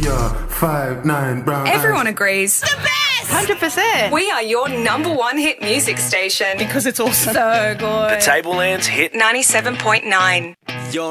Yeah, 5'9" brown eyes. Everyone agrees. The best! 100%. We are your number one hit music station. Because it's awesome. So good. The Tablelands Hit 97.9.